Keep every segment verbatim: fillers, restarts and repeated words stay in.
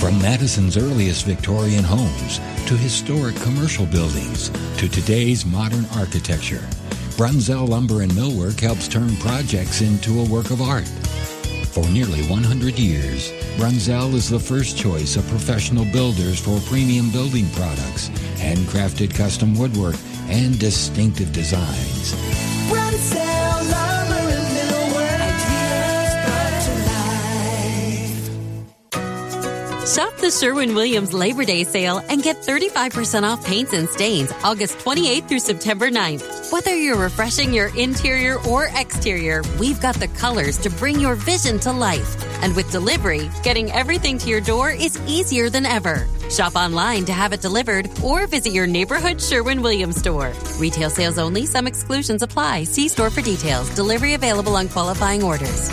From Madison's earliest Victorian homes to historic commercial buildings to today's modern architecture, Brunzell Lumber and Millwork helps turn projects into a work of art. For nearly one hundred years, Brunzell is the first choice of professional builders for premium building products, handcrafted custom woodwork, and distinctive designs. Brunzell Lumber and Millwork, ideas brought to life. Shop the Sherwin-Williams Labor Day sale and get thirty-five percent off paints and stains August twenty-eighth through September ninth. Whether you're refreshing your interior or exterior, we've got the colors to bring your vision to life. And with delivery, getting everything to your door is easier than ever. Shop online to have it delivered or visit your neighborhood Sherwin-Williams store. Retail sales only. Some exclusions apply. See store for details. Delivery available on qualifying orders.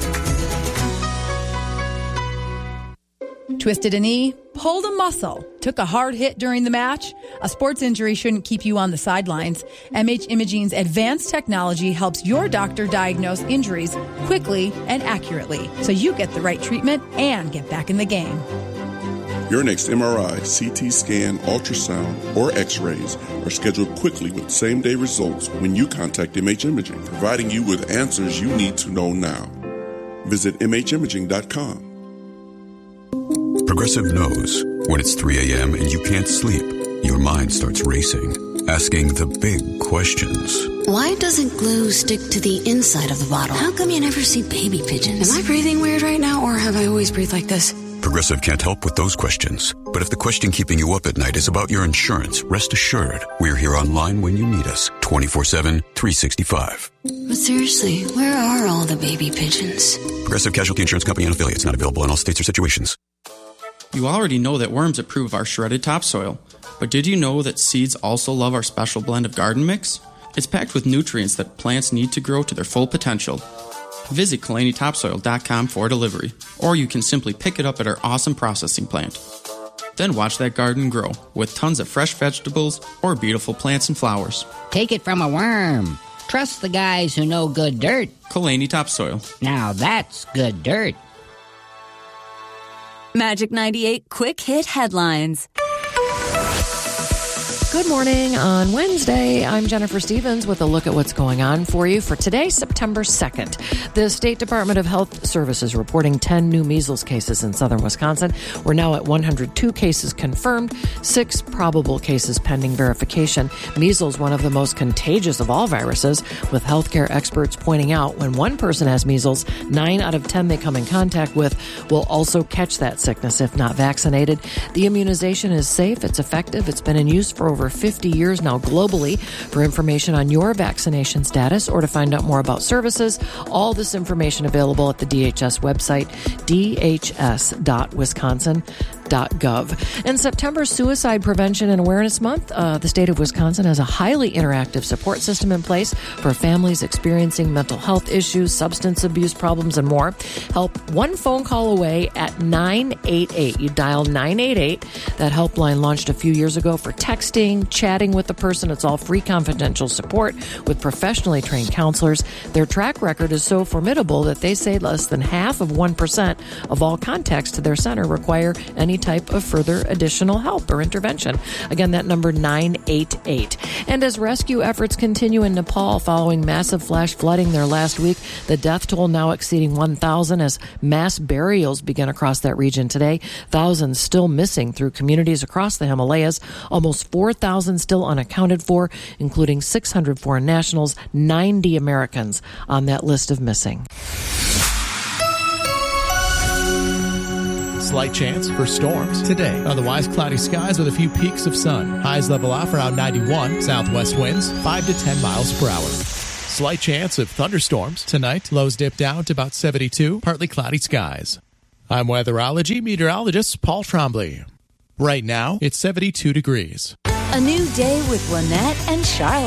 Twisted a knee, pulled a muscle, took a hard hit during the match. A sports injury shouldn't keep you on the sidelines. M H Imaging's advanced technology helps your doctor diagnose injuries quickly and accurately, so you get the right treatment and get back in the game. Your next M R I, C T scan, ultrasound, or X-rays are scheduled quickly with same-day results when you contact M H Imaging, providing you with answers you need to know now. Visit M H imaging dot com. Progressive knows when it's three a.m. and you can't sleep, your mind starts racing, asking the big questions. Why doesn't glue stick to the inside of the bottle? How come you never see baby pigeons? Am I breathing weird right now, or have I always breathed like this? Progressive can't help with those questions. But if the question keeping you up at night is about your insurance, rest assured, we're here online when you need us, twenty-four seven, three sixty-five. But seriously, where are all the baby pigeons? Progressive Casualty Insurance Company and affiliates, not available in all states or situations. You already know that worms approve our shredded topsoil, but did you know that seeds also love our special blend of garden mix? It's packed with nutrients that plants need to grow to their full potential. Visit Kalani Topsoil dot com for delivery, or you can simply pick it up at our awesome processing plant. Then watch that garden grow with tons of fresh vegetables or beautiful plants and flowers. Take it from a worm. Trust the guys who know good dirt. Kalani Topsoil. Now that's good dirt. Magic ninety-eight Quick Hit Headlines. Good morning on Wednesday. I'm Jennifer Stevens with a look at what's going on for you for today, September second. The State Department of Health Services reporting ten new measles cases in southern Wisconsin. We're now at one hundred two cases confirmed, six probable cases pending verification. Measles, one of the most contagious of all viruses, with healthcare experts pointing out when one person has measles, nine out of ten they come in contact with will also catch that sickness if not vaccinated. The immunization is safe, it's effective, it's been in use for over fifty years now globally. For information on your vaccination status or to find out more about services, all this information available at the D H S website, d h s dot wisconsin dot gov. And September Suicide Prevention and Awareness Month, uh, the state of Wisconsin has a highly interactive support system in place for families experiencing mental health issues, substance abuse problems, and more. Help one phone call away at nine eight eight. You dial nine eight eight. That helpline launched a few years ago for texting, chatting with the person. It's all free confidential support with professionally trained counselors. Their track record is so formidable that they say less than half of one percent of all contacts to their center require any type of further additional help or intervention. Again, that number nine eight eight. And as rescue efforts continue in Nepal following massive flash flooding there last week, the death toll now exceeding one thousand as mass burials begin across that region today. Thousands still missing through communities across the Himalayas. Almost four thousand still unaccounted for, including six hundred foreign nationals, ninety Americans on that list of missing. Slight chance for storms today. Otherwise, cloudy skies with a few peaks of sun. Highs level off around ninety-one. Southwest winds five to ten miles per hour. Slight chance of thunderstorms tonight. Lows dip down to about seventy-two. Partly cloudy skies. I'm weatherology meteorologist Paul Trombley. Right now, it's seventy-two degrees. A new day with Lynette and Charlotte.